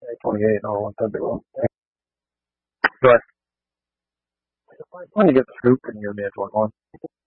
28. Oh, I want that big one. Do I want to get soup and give me a 21?